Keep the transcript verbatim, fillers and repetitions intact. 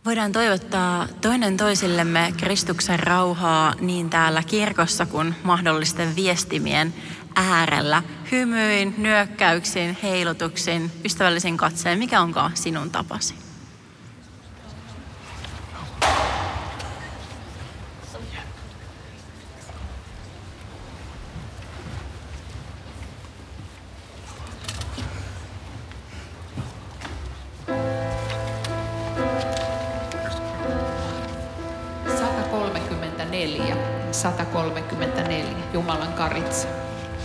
Voidaan toivottaa toinen toisillemme Kristuksen rauhaa niin täällä kirkossa kuin mahdollisten viestimien äärellä. Hymyin, nyökkäyksin, heilutuksin, ystävällisin katseen. Mikä onkaan sinun tapasi? sata kolmekymmentäneljä, Jumalan karitsa.